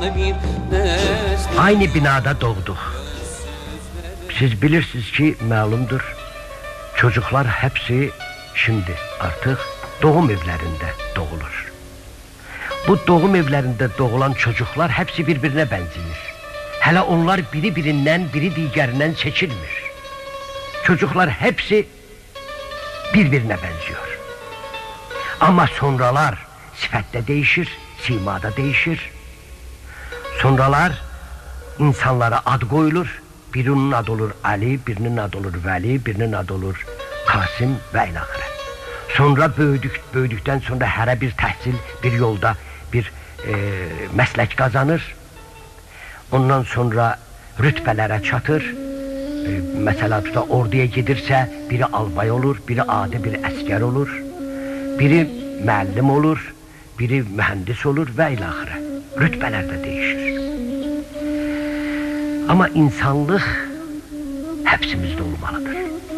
Aynı binada doğduk. Siz bilirsiniz ki malumdur, çocuklar hepsi şimdi artık doğum evlerinde doğulur. Bu doğum evlerinde doğulan çocuklar hepsi birbirine benziyor. Hele onlar biri birinden, biri diğerinden seçilmiş. Çocuklar hepsi birbirine benziyor. Ama sonralar sifette değişir, simada değişir. Sonralar insanlara ad koyulur. Birinin adı olur Ali, birinin adı olur Veli, birinin adı olur Kasım ve ilahire. Sonra böyüdükten sonra hər bir təhsil, bir yolda bir məslək kazanır. Ondan sonra rütbelere çatır. Mesela orduya gidirse biri albay olur, biri adi bir asker olur, biri müəllim olur, biri mühendis olur ve ilahire. Rütbeler de değişir. Ama insanlık hepsimizde olmalıdır.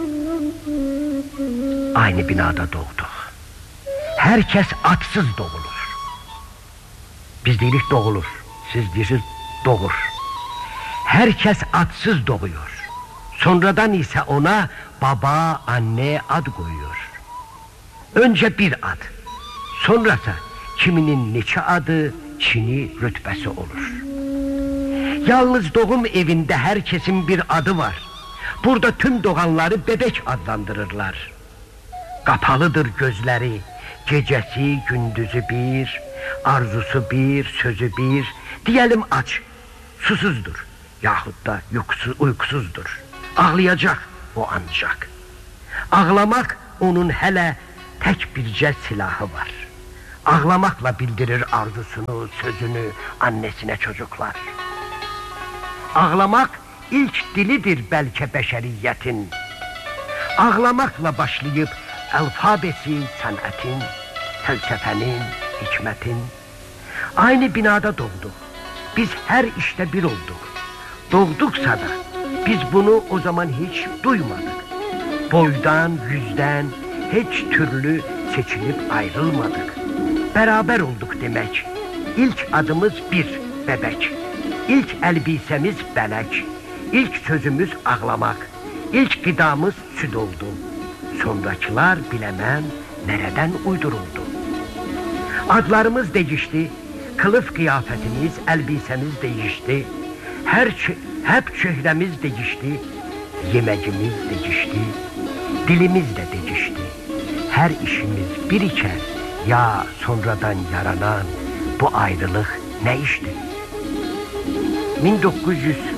Aynı binada doğduk. Herkes atsız doğulur. Biz deyirik doğulur, siz deyirsiniz doğur. Herkes atsız doğuyor. Sonradan ise ona baba, anne ad koyuyor. Önce bir ad, sonrası kiminin neçə adı, çini, rütbesi olur. Yalnız doğum evinde herkesin bir adı var. Burada tüm doğanları bebek adlandırırlar. Kapalıdır gözleri, gecesi, gündüzü bir, arzusu bir, sözü bir, diyelim aç, susuzdur, yahut da uykusuzdur. Ağlayacak o ancak. Ağlamak onun hele tek bircə silahı var. Ağlamakla bildirir arzusunu, sözünü annesine çocuklar. Ağlamak ilk dilidir belki beşeriyetin. Ağlamakla başlayıp alfabesi sanatın, felsefenin, hikmetin. Aynı binada doğduk. Biz her işte bir olduk. Doğduksa da biz bunu o zaman hiç duymadık. Boydan, yüzden hiç türlü seçilip ayrılmadık. Beraber olduk demek. İlk adımız bir bebek. İlk elbisemiz belek. İlk sözümüz ağlamak. İlk gıdamız süt oldu. Sonrakiler bilemem nereden uyduruldu. Adlarımız değişti. Kılıf kıyafetimiz, elbisemiz değişti. Hep çehremiz değişti. Yemeğimiz değişti. Dilimiz de değişti. Her işimiz bir iken ya sonradan yaranan bu ayrılık ne işti? 1900